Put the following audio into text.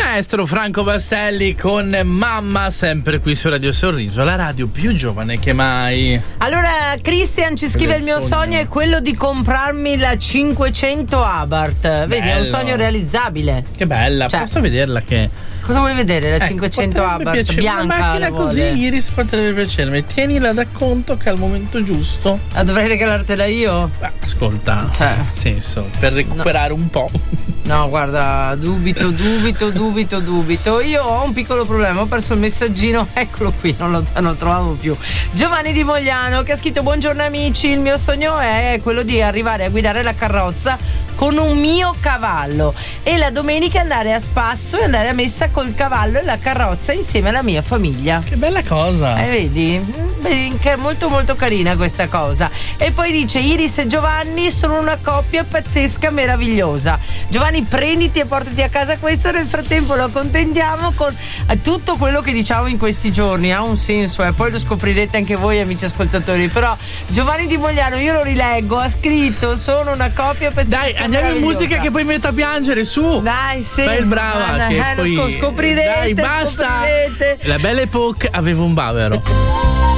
maestro Franco Bastelli con Mamma, sempre qui su Radio Sorriso, la radio più giovane che mai. Allora Christian ci scrive: il mio sogno è quello di comprarmi la 500 Abarth. Vedi, è un sogno realizzabile. Che bella, posso vederla che... Cosa vuoi vedere? La 500 Abarth bianca? Una macchina così, Iris, potrebbe piacermi. Tienila da conto che al momento giusto. Dovrei regalartela io? Ascolta, senso, per recuperare un po'. No, guarda, dubito. Io ho un piccolo problema, ho perso il messaggino, eccolo qui, non lo trovavo più. Giovanni di Mogliano che ha scritto: buongiorno amici, il mio sogno è quello di arrivare a guidare la carrozza con un mio cavallo e la domenica andare a spasso e andare a messa col cavallo e la carrozza insieme alla mia famiglia. Che bella cosa! Vedi? Che è molto molto carina questa cosa. E poi dice: Iris e Giovanni sono una coppia pazzesca, meravigliosa. Giovanni, prenditi e portati a casa questo, nel frattempo lo accontentiamo con tutto quello che diciamo in questi giorni. Ha un senso, poi lo scoprirete anche voi, amici ascoltatori. Però Giovanni di Mogliano, io lo rileggo, ha scritto: sono una coppia pazzesca. Dai, andiamo in musica che poi mi mette a piangere, su. Dai, sì. Fai il brava. Scoprirete. Dai, basta. Scoprirete. La Belle Époque aveva un bavero.